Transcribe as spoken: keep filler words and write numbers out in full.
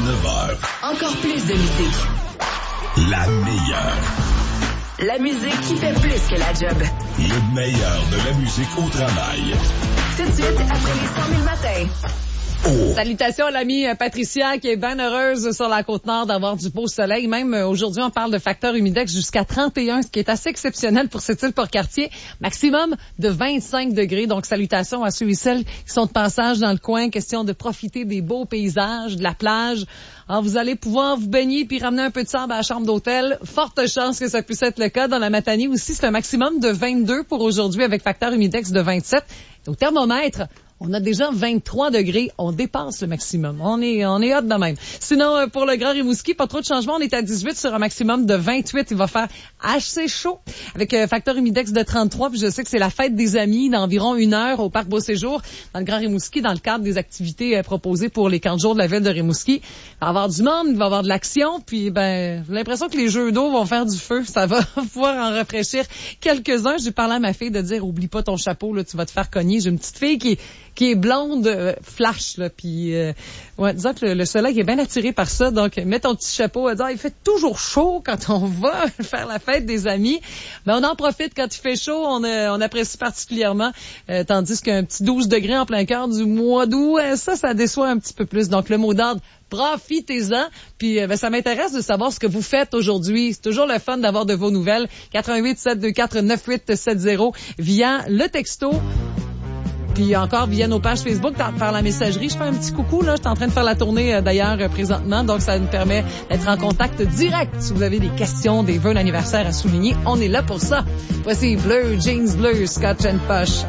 neuf heures. Encore plus de musique. La meilleure. La musique qui fait plus que la job. Le meilleur de la musique au travail. Tout de suite, après les cent mille matins. Oh. Salutations à l'amie Patricia qui est bien heureuse sur la Côte-Nord d'avoir du beau soleil. Même euh, aujourd'hui, on parle de facteur humidex jusqu'à trente et un, ce qui est assez exceptionnel pour cette île Port-Cartier. Maximum de vingt-cinq degrés. Donc, salutations à ceux et celles qui sont de passage dans le coin. Question de profiter des beaux paysages, de la plage. Alors, vous allez pouvoir vous baigner puis ramener un peu de sable à la chambre d'hôtel. Forte chance que ça puisse être le cas dans la Matanie aussi. C'est un maximum de vingt-deux pour aujourd'hui avec facteur humidex de vingt-sept. Au thermomètre, on a déjà vingt-trois degrés. On dépasse le maximum. On est, on est hot de même. Sinon, pour le Grand Rimouski, pas trop de changement. On est à dix-huit sur un maximum de vingt-huit. Il va faire assez chaud avec un facteur humidex de trente-trois. Puis je sais que c'est la fête des amis d'environ une heure au Parc Beau-Séjour dans le Grand Rimouski dans le cadre des activités proposées pour les camps de jour de la ville de Rimouski. Il va y avoir du monde, il va y avoir de l'action. Puis, ben, j'ai l'impression que les jeux d'eau vont faire du feu. Ça va pouvoir en rafraîchir quelques-uns. J'ai parlé à ma fille de dire, oublie pas ton chapeau, là, tu vas te faire cogner. J'ai une petite fille qui est qui est blonde, euh, flash, là, puis euh, ouais, disons que le, le soleil est bien attiré par ça, donc mets ton petit chapeau, elle dit, ah, il fait toujours chaud quand on va faire la fête des amis, mais on en profite quand il fait chaud, on, euh, on apprécie particulièrement, euh, tandis qu'un petit douze degrés en plein cœur du mois d'août, euh, ça, ça déçoit un petit peu plus, donc le mot d'ordre, profitez-en. Puis euh, ben, ça m'intéresse de savoir ce que vous faites aujourd'hui. C'est toujours le fun d'avoir de vos nouvelles. quatre un huit sept deux quatre neuf huit sept zéro via le texto. Puis encore via nos pages Facebook, par la messagerie. Je fais un petit coucou, là. Je suis en train de faire la tournée, euh, d'ailleurs, euh, présentement. Donc, ça nous permet d'être en contact direct. Si vous avez des questions, des vœux d'anniversaire à souligner, on est là pour ça. Voici Bleu, Jeans Bleu, Scotch and Posh.